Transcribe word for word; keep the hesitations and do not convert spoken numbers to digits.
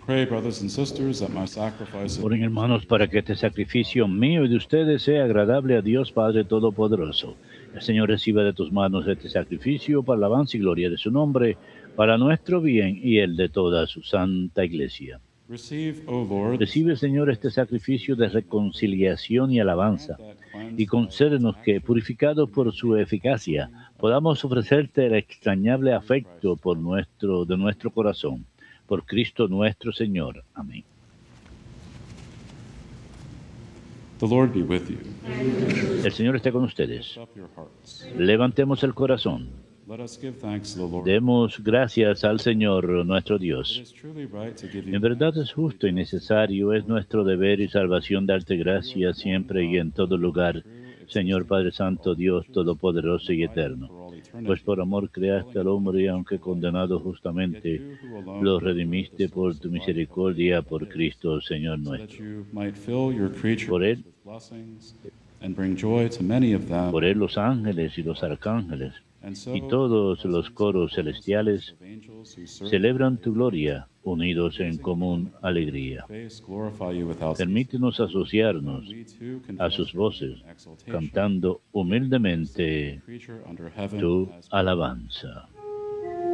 pray, brothers and sisters, that my sacrifice of Oren, hermanos, para que este sacrificio mío y de ustedes sea agradable a Dios Padre Todopoderoso. El Señor reciba de tus manos este sacrificio para alabanza y gloria de su nombre, para nuestro bien y el de toda su santa iglesia. receive, O Lord, Recibe, Señor, este sacrificio de reconciliación y alabanza, that y cleansed concédenos que, purificados por su eficacia, podamos ofrecerte el extrañable afecto por nuestro, de nuestro corazón. Por Cristo nuestro Señor. Amén. the Lord be with you. El Señor esté con ustedes. Lift up your hearts. Levantemos el corazón. Let us give thanks to the Lord. Demos gracias al Señor nuestro It Dios. is truly right to give you En verdad thanks. es justo y necesario, es nuestro deber y salvación darte gracias siempre y en todo lugar, Señor Padre Santo, Dios Todopoderoso y Eterno. Pues por amor creaste al hombre y aunque condenado justamente, lo redimiste por tu misericordia, por Cristo, Señor So that nuestro. you might fill your creatures Por él, with blessings and bring joy to many of them. por él los ángeles y los arcángeles And so, y todos los coros celestiales of angels who serve celebran tu gloria, unidos en común alegría. face glorify you without ceasing. Permítenos asociarnos We too a confess sus your voces, exaltation, cantando humildemente creature under heaven tu has alabanza.